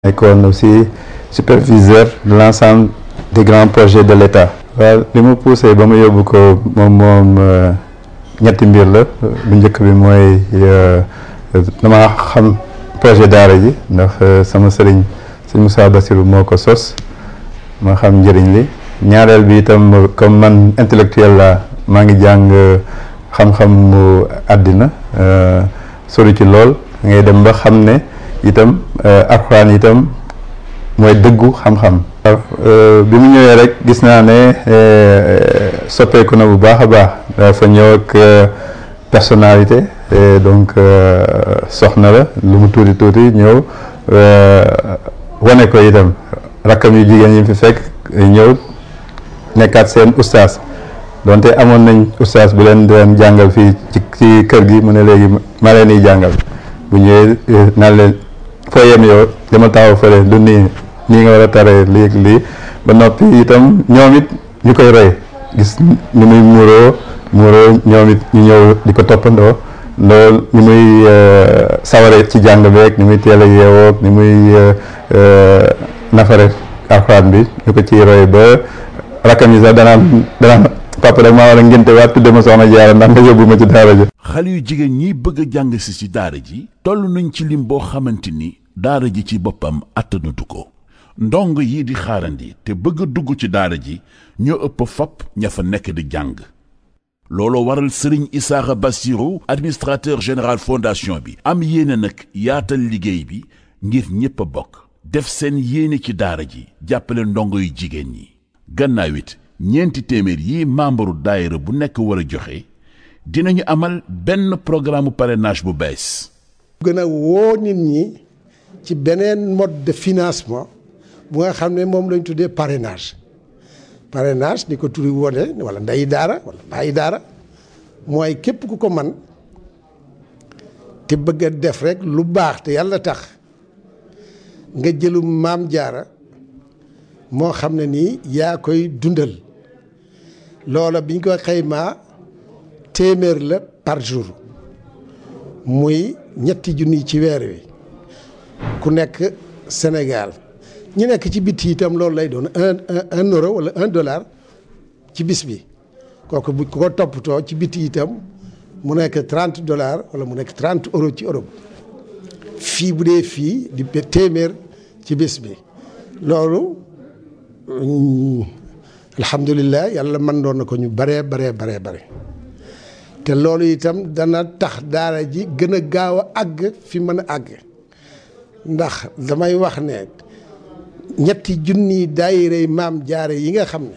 nekkoon aussi superviseur de l'ensemble des grands projets de l'État. waaw li mu poussé ba mu yóbbu ko moom ñetti mbir la bu njëkk bi mooy dama xam projet daara ji ndax sama sëriñ Moussa Bassirou moo ko sos ma xam njëriñ li ñaareel bi itam comme man intellectuel la maa ngi jàng xam-xam mu àddina sori ci lool ngay dem ba xam ne itam alxuraan itam mooy dëggu xam-xam. bi mu ñëwee rek gis naa ne soppeeku na bu baax a baax dafa ñëw ak personnalité donc soxna la lu mu tuuti ñëw wane ko itam rakkam yu jigéen yi fi fekk ñëw nekkaat seen ustaas donte amoon nañ ustaas bu leen doon jàngal fii ci kër gi mu ne léegi ma leen di jàngal bu ñëwee naan leen foo yem yow dama taxaw fële du nii nga war a taree lii ba noppi itam ñoom it ñu koy roy gis ni muy muuroo ñoom it ñu ñëw di ko toppandoo loolu ni muy saware ci jàng beeg ni muy teel a yeewoo ni muy nafare alxuraan bi ñu ko ciy roy ba rakkam yi sax danaan papa rek maa war a ngénte waat tudde ma soxna Jaara ndax nga yóbbu ma ci daara ji. xale yu jigéen ñi bëgg a jàng si ci daara ji toll nañ ci lim boo xamante ni daara ji ci boppam attanatu ko ndong yi di xaarandi te bëgg a dugg ci daara ji ñoo ëpp fop ña fa nekk di jàng looloo waral Serigne Issakha Bassirou administrateur général fondation bi am yéene nag yaatal liggéey bi ngir ñépp a bokk def seen yéene ci daara ji jàppale ndongo yu jigéen ñi gannaaw it ñeenti téeméer yi membre daayira bu nekk war a joxe dinañu amal benn programme parrainage bu bees. gën a woo nit ñi ci beneen mode de financement bu nga xam ne moom lañ tuddee parrainage ni ko turi wone wala ndeyi daara wala bàyyi daara mooy képp ku ko man te bëgg a def rek lu baax te yàlla tax nga jëlum maam jaara moo xam ne nii yaa koy dundal loola biñ ko xaymaa téeméer la par jour muy ñetti junni ci weer wi ku nekk Sénégal ñu nekk ci biti itam loolu lay doon un euro wala $1 ci bis bi kooku bu ko toppatoo ci biti itam mu nekk $30 wala mu nekk 30 euros ci Europe fii bu dee fii di téeméer ci bis bi loolu alhamdulilah yàlla mën doon na ko ñu bare te loolu itam dana tax daara ji gën a gaaw a àgg fi mën a àgg ndax damay wax ne ñetti junni daayira maam jaare yi nga xam ne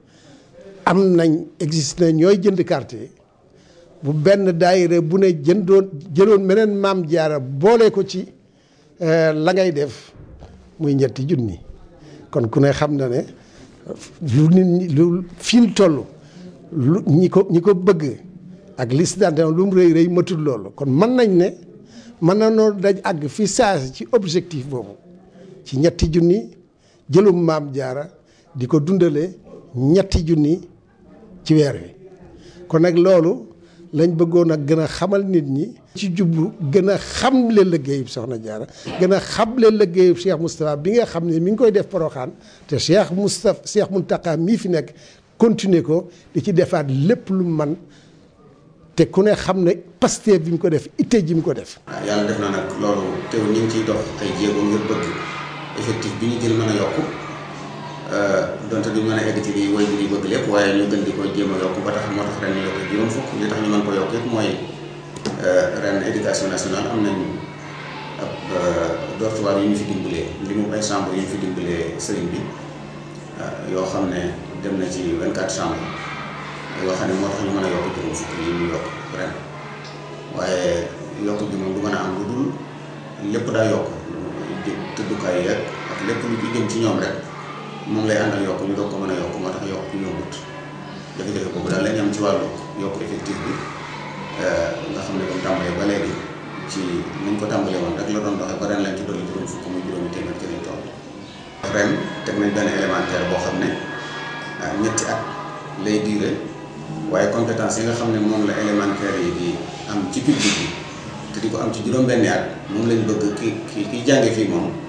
am nañ existe na ñooy jënd carte yi bu benn daayira bu ne jëloon meneen maam jaara boole ko ci la ngay def muy ñetti junni kon ku ne xam na ne lu nit ñi lu fi mu toll lu ñi ko bëgg ak liste d'adhésion lu mu rëy matul loolu kon mën nañ ne mën na noo daj àgg fi saasi ci objectif boobu ci ñetti junni jëlum maam jaara di ko dundale ñetti junni ci weer wi kon nag loolu lañ bëggoon a gën a xamal nit ñi ci jublu gën a xamle liggéeyub soxna jaara gën a xamle liggéeyub Cheikh Moustapha bi nga xam ne mi ngi koy def Porokhane te Cheikh Mountakha mii fi nekk continuer ko di ci defaat lépp lu man te ku ne xam ne Pastef bi mu ko def itte ji mu ko def. waaw yàlla def na nag loolu teew ñu ngi ciy dox ay jéego ngir bëgg effectif bi ñu gën mën a yokku donte duñ mën a egg ci li woy bi ñu bëgg lépp waaye ñu gën di ko jéem a yokku ba tax moo tax ren ñu yokk juróom fukk li tax ñu mën ko yokk yëpp mooy ren éducation nationale am nañ ab dortoir yu ñu fi dimbalee li mu ay chambre yu ñu fi dimbalee sëriñ bi yoo xam ne dem na ci 24 chambres yoo xam ne moo tax ñu mën a yokk juróom fukk yi ñu yokk ren waaye yokk bi moom du mën a am lu dul lépp daa yokk tëddukaay yeeg ak lépp lu jëm ci ñoom rek moom lay àndal yokk ñu doog ko mën a yokk moo tax yokk yombut jafe-jafe boobu daal lañ am ci wàllu yokk effectif bi nga xam ne comme tàmbalee ba léegi ci niñ ko tàmbalee woon rek la doon doxee ba ren lañ ci dolli juróom fukk muy juróomi téeméer ci lañ toll ren teg nañ benn élémentaire boo xam ne ñetti at lay diire waaye compétence yi nga xam ne moom la élémentaire yi di am ci public bi te di ko am ci juróom-benni at moom lañ bëgg ki jànge fii moom